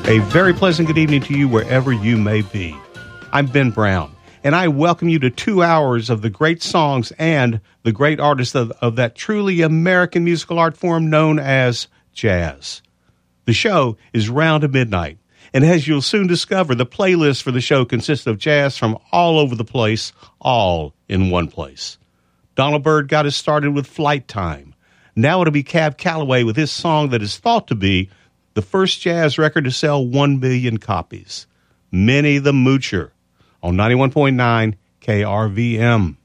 A very pleasant good evening to you wherever you may be. I'm Ben Brown, and I welcome you to 2 hours of the great songs and the great artists of that truly American musical art form known as jazz. The show is round to midnight, and as you'll soon discover, the playlist for the show consists of jazz from all over the place, all in one place. Donald Byrd got us started with Flight Time. Now it'll be Cab Calloway with his song that is thought to be the first jazz record to sell 1 million copies. Minnie the Moocher on 91.9 KRVM.